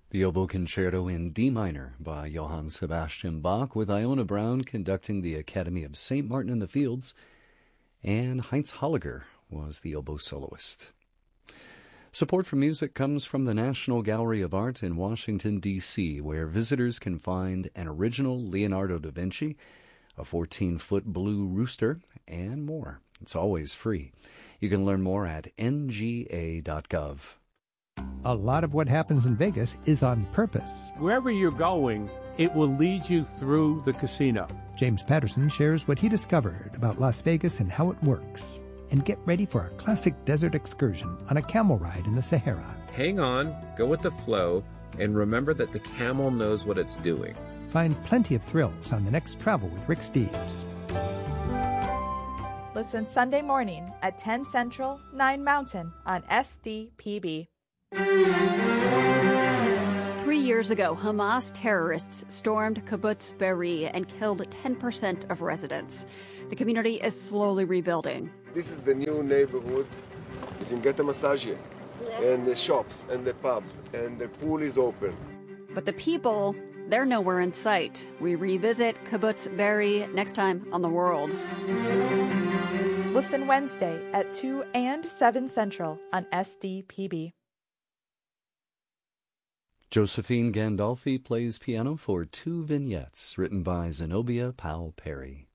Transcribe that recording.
The Oboe Concerto in D minor by Johann Sebastian Bach, with Iona Brown conducting the Academy of St. Martin in the Fields, and Heinz Holliger was the oboe soloist. Support for music comes from the National Gallery of Art in Washington, D.C., where visitors can find an original Leonardo da Vinci, a 14-foot blue rooster, and more. It's always free. You can learn more at nga.gov. A lot of what happens in Vegas is on purpose. Wherever you're going, it will lead you through the casino. James Patterson shares what he discovered about Las Vegas and how it works. And get ready for a classic desert excursion on a camel ride in the Sahara. Hang on, go with the flow, and remember that the camel knows what it's doing. Find plenty of thrills on the next Travel with Rick Steves. Listen Sunday morning at 10 Central, 9 Mountain on SDPB. 3 years ago, Hamas terrorists stormed Kibbutz Be'eri and killed 10% of residents. The community is slowly rebuilding. This is the new neighborhood. You can get a massage here, and the shops, and the pub, and the pool is open. But the people, they're nowhere in sight. We revisit Kibbutz Be'eri next time on The World. Listen Wednesday at 2 and 7 Central on SDPB. Josephine Gandolfi plays piano for 2 vignettes written by Zenobia Powell Perry.